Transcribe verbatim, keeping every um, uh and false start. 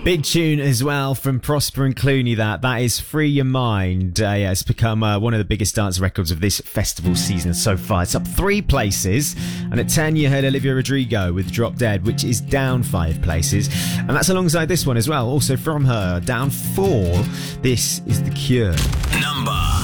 Big tune as well from Prosper and Clooney. That that is Free Your Mind. Uh, yeah, it's become uh, one of the biggest dance records of this festival season so far. It's up three places, and at ten you heard Olivia Rodrigo with Drop Dead, which is down five places, and that's alongside this one as well. Also from her, down four. This is The Cure. Number